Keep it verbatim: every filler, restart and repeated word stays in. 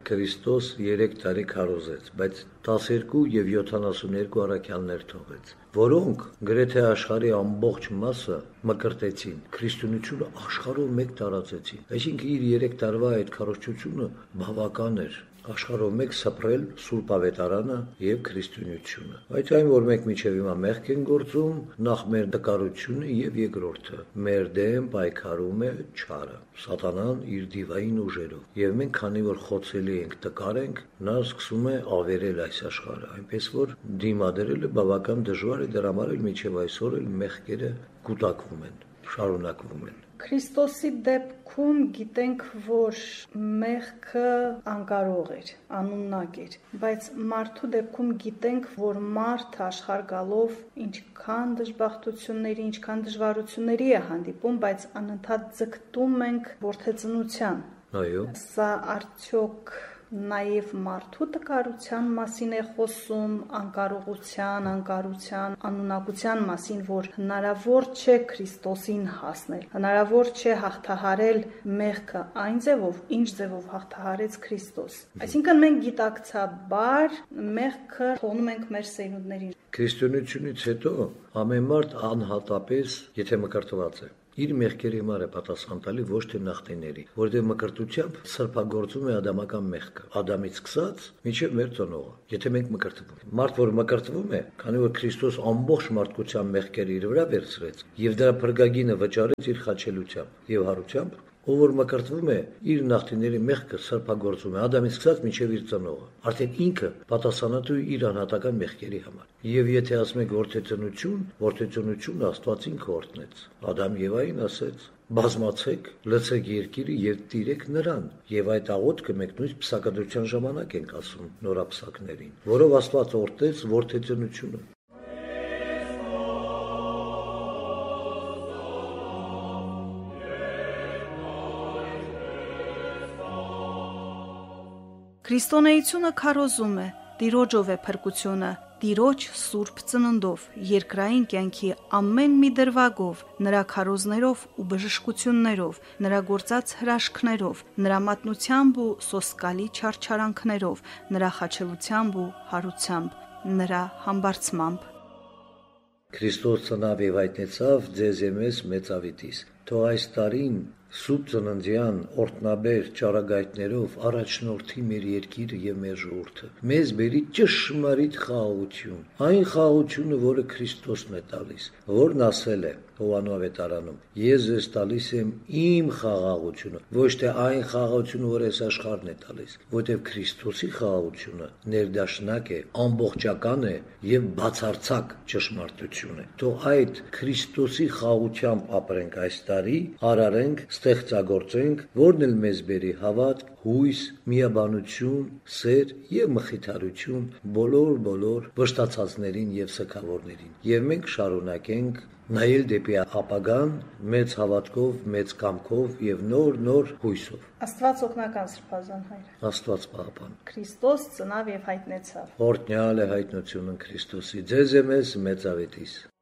Քրիստոս երեք տարի քարոզեց, բայց տասներկու եւ յոթանասունյոթ առաքյալներ թողեց, որոնք գրեթե աշխարհի ամբողջ մասը մկրտեցին, քրիստոնեությունը աշխարհով մեկ տարածեցին։ Այսինքն իր երեք տարվա այդ քարոզչությունը բավական էր աշխարհով մեկ սփռել Սուրբ Ավետարանը եւ քրիստոնեությունը։ Բայց այն, որ մենք միջև հիմա մեղք են գործում, նախ մեր տկարությունը եւ երկրորդը, մեր դեմ պայքարում է չարը, Սատանան իր դիվային ուժերով։ Եվ մենք քանի որ խոցելի ենք, տկար ենք, նա սկսում է ավերել այս աշխարհը, այնպես որ դիմադրելը բավական դժվար է, դրա համար էլ միջև այսօր էլ մեղքերը կուտակվում են, շարունակվում են։ Քրիստոսի դեպքում գիտենք, որ մեղքը անկարող էր, անուննակ էր, բայց մարդու դեպքում գիտենք, որ մարդը աշխարհ գալով ինչքան դժբախտությունների, ինչքան դժվարությունների է հանդիպում, բայց անընդհատ ձգտում ենք որդեծնության։ Այո։ Սա արդյոք նաև մարդու տկարության մասին է խոսում, անկարողության, անկարության, անունակության մասին, որ հնարավոր չէ Քրիստոսին հասնել, հնարավոր չէ հաղթահարել մեղքը այն ձևով, ինչ ձևով հաղթահարեց Քրիստոս։ Այսինքն մենք գիտակցաբար մեղքը թողնում ենք մեր սերունդներին։ Քրիստոնեությունից հետո ամեն մարդ անհատապես, եթե մկրտված է, իր մեղքերի համար է պատասխան տալի, ոչ թե նախնիների, որտեղ մկրտությամբ սրբագործում է ադամական մեղքը, Ադամից սկսած մինչև մեր ծնողը, եթե մենք մկրտվում ենք։ Մարդ, որ մկրտվում է, քանի որ Քրիստոս ամբողջ մարդկության մեղքերը իր վրա վերցրեց եւ դրա փրկագինը վճարեց իր խաչելությամբ եւ հարությամբ, ով որ մկրտվում է, իր նախնիների մեղքը սրբագործում է Ադամից սկսած մինչև իր ծնողը, արդեն ինքը պատասխանատու է իր անհատական մեղքերի համար։ Եվ եթե ասում եք որդեծնություն, որդեծնությունը Աստված ինքը օրհնեց։ Ադամ Եվային ասեց. բազմացեք, լցեք երկիրը եւ տիրեք նրան։ Եվ այդ աղոթքը մենք նույնիսկ փսակադրության ժամանակ ենք ասում նորապսակներին, որով Աստված օրհնեց որդեծնությունը։ Քրիստոնեությունը քարոզում է, Տիրոջով է փրկությունը, Տիրոջ սուրբ ծննդով, երկրային կյանքի ամեն մի դրվագով, նրա քարոզներով ու բժշկություններով, նրա գործած հրաշքներով, նրա մատնությամբ ու սոսկալի չարչարանքներով, նրա խաչելությամբ ու հարությամբ, նրա համբարձմամբ։ Քրիստոս ծնավ եւ հայտնեցավ ձեզ եւ մեզ մեծավիտիս։ Թող այս տարին Սուրբ ծննդյան օրհնաբեր ճառագայթներով առաջնորդի մեր երկիրը եւ մեր ժողովուրդը։ Մեզ բերի ճշմարիտ խաղաղություն, այն խաղաղությունը, որը Քրիստոսն է տալիս, որն ասել է Հովանու ավետարանում. Ես ձեզ տալիս եմ իմ խաղաղությունը, ոչ թե այն խաղաղությունը, որ այս աշխարհն է տալիս, որտեղ Քրիստոսի խաղաղությունը ներդաշնակ է, ամբողջական է եւ բացարձակ ճշմարտություն է։ Թող այդ Քրիստոսի խաղաղությամբ ապրենք այս տարի, արարենք, ստեղծագործենք, որն էլ մեզ բերի հավատք, հույս, միաբանություն, սեր եւ մխիթարություն բոլոր-բոլոր վշտացածներին եւ սգավորներին։ Եվ մենք շարունակենք նայել դեպի ապագան մեծ հավատքով, մեծ կամքով եւ նոր-նոր հույսով։ Աստված օգնական Սրբազան հայր։ Աստված պահապան։ Քրիստոս ծնավ եւ հայտնեցավ։ Օրհնյալ է հայտնությունը Քրիստոսի։ Ձեզ է մեզ մեծավետիս։